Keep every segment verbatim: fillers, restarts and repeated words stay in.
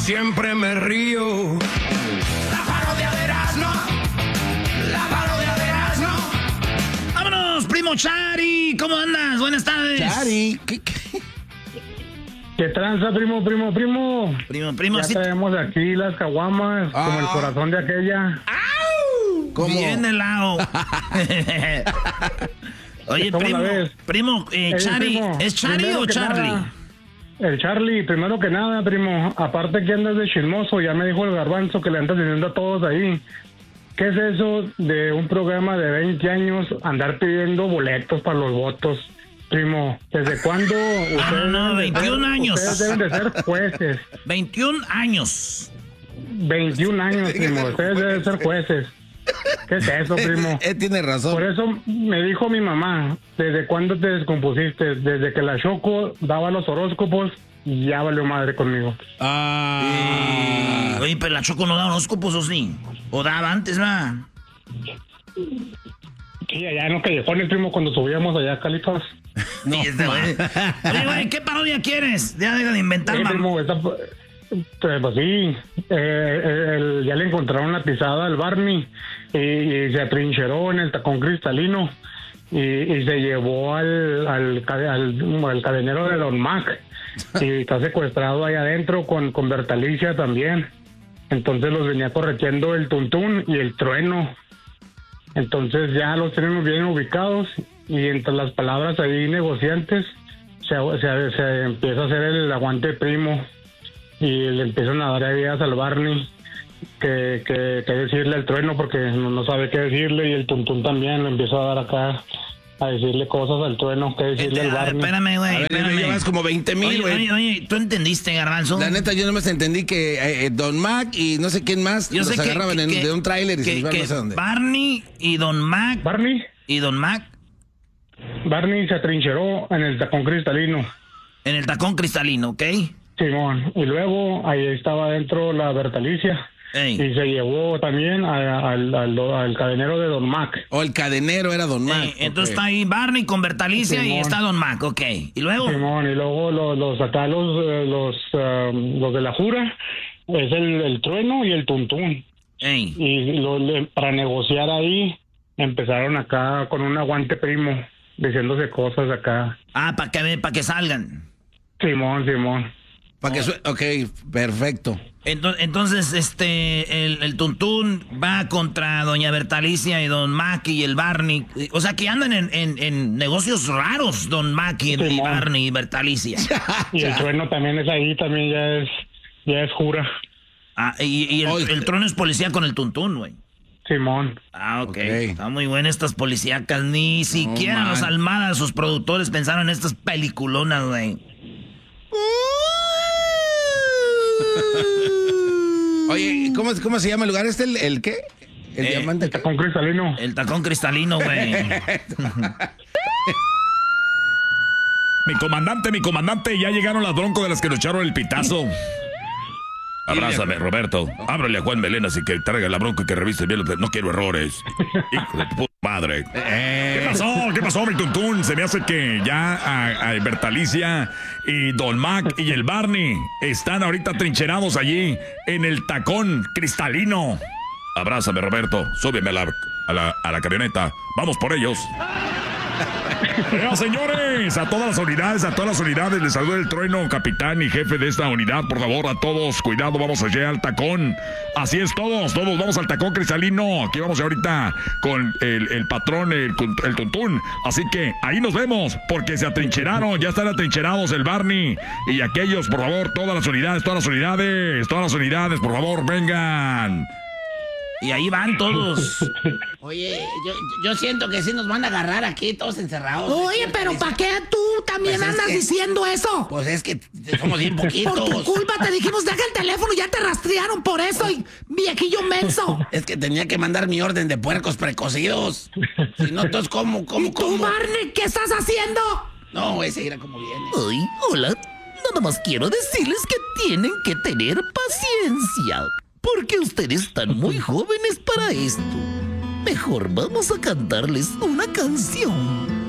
siempre me río. La parodia de Erazno, la parodia de Erazno. ¡Vámonos, primo Chari! ¿Cómo andas? Buenas tardes. Chari, ¿qué, qué? ¿Qué tranza, primo, primo, primo? Primo, primo, ya sí. traemos aquí las caguamas, ah. como el corazón de aquella. ¡Au! ¿Cómo? Bien helado. Oye, primo, primo, eh, Chari, primo, ¿es Chari o Charlie? Nada, el Charlie, primero que nada, primo, aparte que andas de chismoso, ya me dijo el Garbanzo que le andas diciendo a todos ahí. ¿Qué es eso de un programa de veinte años andar pidiendo boletos para los votos? Primo, ¿desde cuándo ustedes, ah, no, veintiún ser, años. ustedes deben de ser jueces? veintiún años. veintiún años, primo, ustedes deben ser jueces. ¿Qué es eso, primo? Él tiene razón. Por eso me dijo mi mamá, ¿desde cuándo te descompusiste? Desde que la Choco daba los horóscopos y ya valió madre conmigo. Ah. Y, oye, pero la Choco no daba horóscopos, ¿o sí? ¿O daba antes, va? Sí, allá en los callejones, primo, cuando subíamos allá a Califas. No, sí, este, oye, güey, ¿qué parodia quieres? Ya deja de inventar, sí, primo, esta, pues, pues sí, eh, el, ya le encontraron la pisada al Barney y, y se atrincheró en el tacón cristalino y, y se llevó al, al, al, al cadenero de Don Mac y está secuestrado ahí adentro con, con Bertalicia también. Entonces los venía correteando el Tuntún y el Trueno. Entonces ya los tenemos bien ubicados y entre las palabras ahí negociantes se, se, se empieza a hacer el aguante primo y le empiezan a dar ideas al Barney que, que, que decirle al Trueno porque no, no sabe qué decirle y el Tuntún también le empieza a dar acá a decirle cosas al Trueno, que decirle este, al Barney. Espérame, güey, espérame. Llevas como veinte mil, güey. Oye, oye, oye, ¿tú entendiste, Garbanzo? La neta, yo nomás entendí que eh, Don Mac y no sé quién más yo los sé agarraban que, en, que, de un tráiler y que, se los iban que no sé dónde. Barney y Don Mac. ¿Barney? ¿Y Don Mac? Barney se atrincheró en el tacón cristalino. En el tacón cristalino, ¿ok? Simón. Y luego ahí estaba adentro la Bertalicia. Ey. Y se llevó también a, a, al, al, al cadenero de Don Mac. O oh, el cadenero era Don Mac. Ey, entonces okay. Está ahí Barney con Bertalicia Simón. Y está Don Mac, ok. ¿Y luego? Simón, y luego los, los acá los, los, um, los de la Jura, es el, el Trueno y el Tuntún. Ey. Y lo, le, para negociar ahí, empezaron acá con un aguante primo, diciéndose cosas acá. Ah, para que, pa que salgan. Simón, Simón. Para que su- ok, perfecto. Entonces, entonces este, el, el Tuntún va contra doña Bertalicia y Don Mac y el Barney. O sea, que andan en, en, en negocios raros, Don Mac y, y Barney y Bertalicia. Y el Trueno también es ahí, también ya es, ya es Jura. Ah, y, y el, el Trueno es policía con el Tuntún, güey. Simón. Ah, ok. okay. Está muy buena estas policíacas. Ni siquiera oh, los Almada, sus productores, pensaron en estas peliculonas, güey. Oye, ¿cómo, ¿cómo se llama el lugar? ¿Este el, el qué? El eh, diamante. El tacón cristalino. El tacón cristalino, güey. Mi comandante, mi comandante, ya llegaron las broncos de las que nos echaron el pitazo. Abrázame, Roberto. Ábrele a Juan Melenas y que traiga la bronca y que revise bien. No quiero errores. Hijo de tu puta madre. ¿Qué pasó? ¿Qué pasó, mi Tuntún? Se me hace que ya a, a Bertalicia y Don Mac y el Barney están ahorita trincherados allí en el tacón cristalino. Abrázame, Roberto. Súbeme a la, a la, a la camioneta. Vamos por ellos. ¡Eh, señores! A todas las unidades, a todas las unidades, les saluda el Trueno, capitán y jefe de esta unidad. Por favor, a todos, cuidado, vamos allá al tacón. Así es, todos, todos vamos al tacón cristalino. Aquí vamos ahorita con el, el patrón, el, el Tuntún. Así que ahí nos vemos, porque se atrincheraron, ya están atrincherados el Barney. Y aquellos, por favor, todas las unidades, todas las unidades, todas las unidades, por favor, vengan. Y ahí van todos. Oye, yo, yo siento que sí nos van a agarrar aquí todos encerrados. Oye, pero ¿para qué tú también pues andas que, diciendo eso? Pues es que somos bien poquitos. Por tu culpa te dijimos, deja el teléfono, ya te rastrearon por eso, y viejillo menso. Es que tenía que mandar mi orden de puercos precocidos. Si no, entonces, ¿cómo, cómo, ¿Y tú, cómo? Barney, qué estás haciendo? No, ese era como viene. Ay, hola. Nada más quiero decirles que tienen que tener paciencia. Porque ustedes están muy jóvenes para esto. Mejor vamos a cantarles una canción.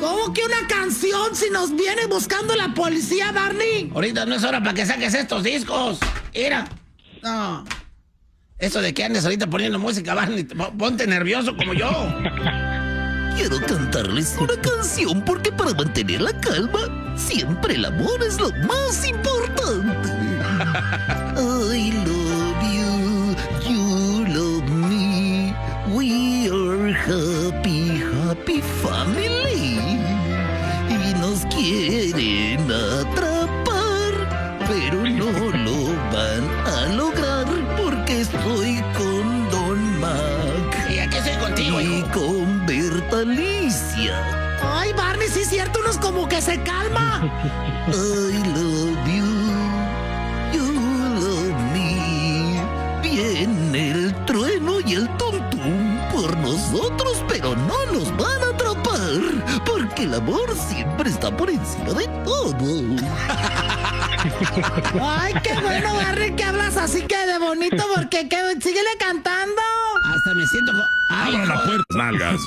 ¿Cómo que una canción si nos viene buscando la policía, Barney? Ahorita no es hora para que saques estos discos. Mira. No. Eso de que andes ahorita poniendo música, Barney, ponte nervioso como yo. Quiero cantarles una canción porque para mantener la calma, siempre el amor es lo más importante. I love you, you love me. We are happy, happy family. Y nos quieren atrapar, pero no lo van a lograr porque estoy con Don Mac. Y aquí estoy contigo, y hijo. con Bertalicia. Ay, Barney, sí es cierto, unos como que se calma. I love you, you love me. Viene el trueno y el tuntum por nosotros, pero no nos van a atrapar, porque el amor siempre está por encima de todo. Ay, qué bueno, Barney, que hablas así que de bonito, porque que síguele cantando. Hasta me siento... Ay, ¡Abran la puerta, nalgas!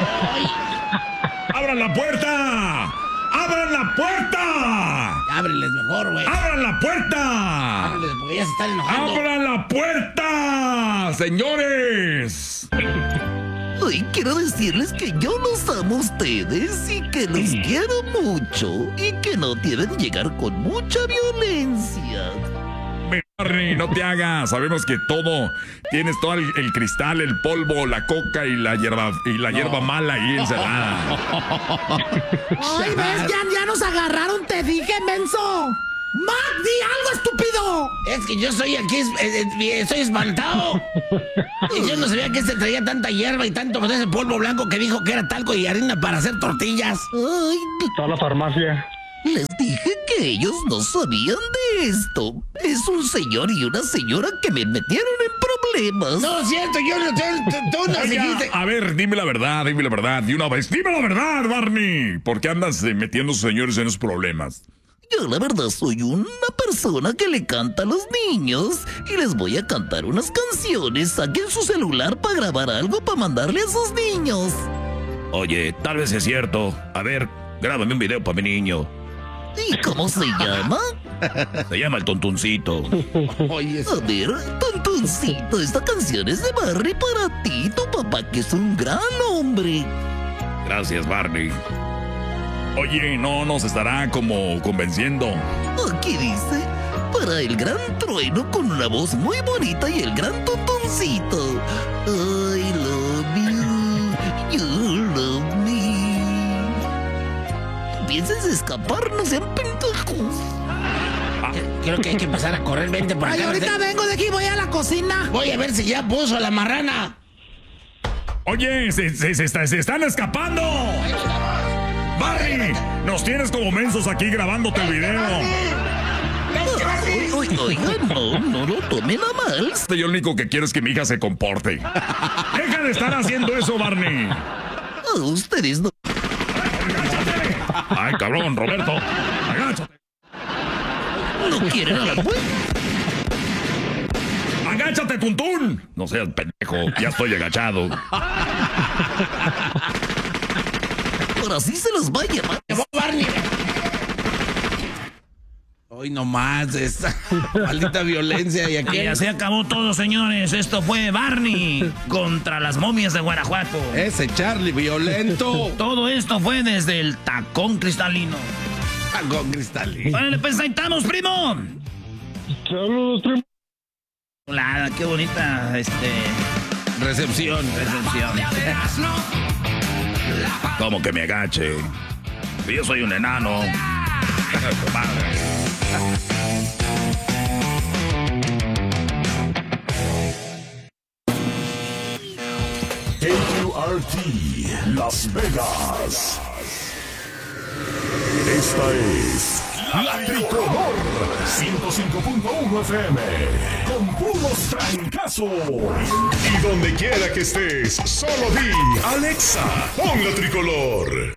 ¡Abran la puerta! ¡Abran la puerta! Ábreles mejor, güey. ¡Abran la puerta! Ábreles porque ya se están enojando. ¡Abran la puerta! ¡Señores! Hoy quiero decirles que yo los amo a ustedes y que los quiero mucho y que no deben llegar con mucha violencia. Barney, no te hagas. Sabemos que todo, tienes todo el, el cristal, el polvo, la coca y la hierba y la hierba mala ahí encerrada. Ay, ves, ya, ya nos agarraron, te dije, menso. Mac, di algo, estúpido. Es que yo soy aquí, eh, eh, estoy espantado. Y yo no sabía que se traía tanta hierba y tanto pues, ese polvo blanco que dijo que era talco y harina para hacer tortillas. Ay, Toda la farmacia. les dije que ellos no sabían de esto. Es un señor y una señora que me metieron en problemas. No es cierto, yo no te, tú, tú nos Oiga, dijiste. a ver, dime la verdad, dime la verdad, de una vez. Dime la verdad, Barney. ¿Por qué andas eh, metiendo a sus señores en esos problemas? Yo la verdad soy una persona que le canta a los niños y les voy a cantar unas canciones. Saquen su celular para grabar algo para mandarle a sus niños. Oye, tal vez es cierto. A ver, grábame un video para mi niño. ¿Y cómo se llama? Se llama El Tontuncito. Oye, A ver, tontoncito, esta canción es de Barney para ti, tu papá que es un gran hombre. Gracias, Barney. Oye, no nos estará como convenciendo. Aquí dice, para el gran trueno con una voz muy bonita y el gran tontoncito. I love you, you love me. Pienses escapar, no sean pendejos. creo que hay que empezar a correr. Vente por Ay, acá. ahorita vente. vengo de aquí, voy a la cocina. Voy a ver si ya puso la marrana. Oye, se, se, se está- se están escapando. Barney, nos tienes como mensos aquí grabándote el video. Oy- oy- Oigan, no, no lo tomen a mal. Yo lo único que quiero es que mi hija se comporte. Deja de estar haciendo eso, Barney. A ustedes no. Ay, cabrón, Roberto. Agáchate. No quieren a la puerta. Agáchate, Tuntún. No seas pendejo, ya estoy agachado. Ahora sí se los va a llamar. Llevó Barney. Hoy nomás esa maldita violencia y Y aquí. así acabó todo, señores. Esto fue Barney contra las momias de Guanajuato. Ese Charlie violento. Todo esto fue desde el tacón cristalino. Con cristalino. Órale, pues ahí estamos, primo. Saludos, primo. Hola, qué bonita, este... Recepción. recepción. Como que me agache. Yo soy un enano. Madre. K Q R T Las Vegas. Esta es La Tricolor ciento cinco punto uno F M con puros trancazos. Y donde quiera que estés, solo di Alexa, pon La Tricolor.